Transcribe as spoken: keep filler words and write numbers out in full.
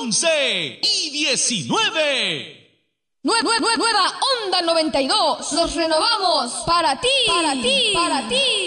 once y diecinueve. Nue- nue- nue- nueva Onda noventa y dos. Nos renovamos para ti, para ti, para ti.